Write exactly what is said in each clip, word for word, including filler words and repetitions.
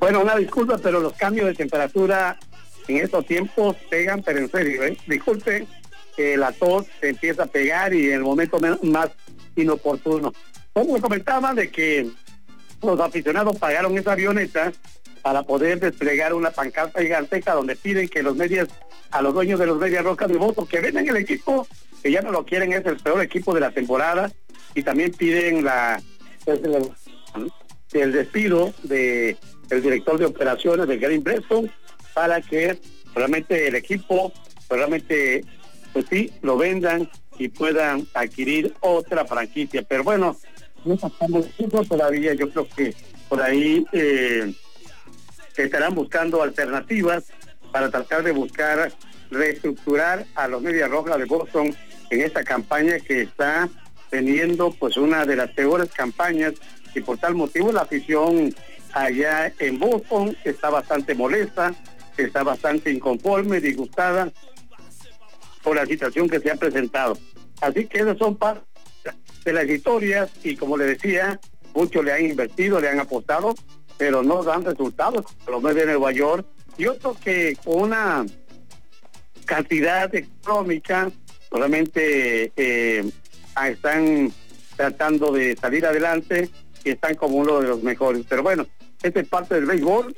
Bueno, una disculpa, pero los cambios de temperatura en estos tiempos pegan, pero en serio, ¿eh? Disculpe que la tos se empieza a pegar y en el momento más inoportuno. Como comentaban de que los aficionados pagaron esa avioneta para poder desplegar una pancarta gigantesca donde piden que los medias, a los dueños de los Medias Rojas de Boston, que venden el equipo, que ya no lo quieren, es el peor equipo de la temporada, y también piden la el, el despido de el director de operaciones de Green Bresson para que realmente el equipo realmente pues sí lo vendan y puedan adquirir otra franquicia. Pero bueno, no pasamos tiempo todavía. Yo creo que por ahí eh, estarán buscando alternativas para tratar de buscar reestructurar a los Medias Rojas de Boston en esta campaña que está teniendo pues una de las peores campañas, y por tal motivo la afición allá en Boston está bastante molesta, está bastante inconforme, disgustada por la situación que se ha presentado. Así que esas son parte de las historias, y como le decía, muchos le han invertido, le han apostado, pero no dan resultados, los Mets de Nueva York, y otros que con una cantidad económica solamente eh, están tratando de salir adelante y están como uno de los mejores. Pero bueno, esta es parte del béisbol.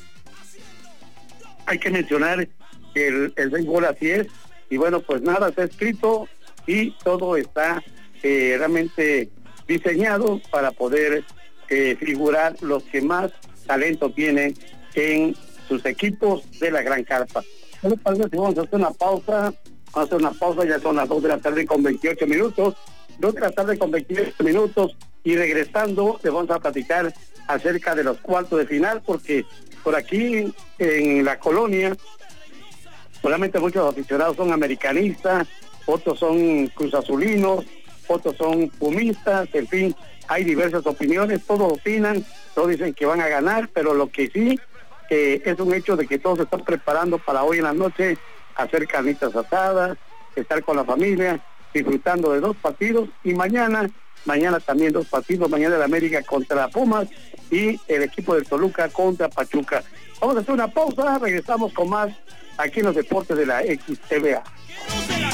Hay que mencionar que el, el béisbol así es, y bueno, pues nada está escrito y todo está eh, realmente diseñado para poder eh, figurar los que más talento tienen en sus equipos de la Gran Carpa. Bueno, parece que vamos a hacer una pausa, vamos a hacer una pausa, ya son las dos de la tarde con veintiocho minutos, dos de la tarde con veintiocho minutos, y regresando le vamos a platicar acerca de los cuartos de final, porque por aquí en la colonia solamente muchos aficionados son americanistas, otros son cruzazulinos, otros son pumistas, en fin, hay diversas opiniones, todos opinan, todos dicen que van a ganar, pero lo que sí eh, es un hecho de que todos se están preparando para hoy en la noche hacer carnitas asadas, estar con la familia, disfrutando de dos partidos, y mañana, mañana también dos partidos, mañana el América contra Pumas y el equipo del Toluca contra Pachuca. Vamos a hacer una pausa, regresamos con más aquí en los deportes de la X T V A.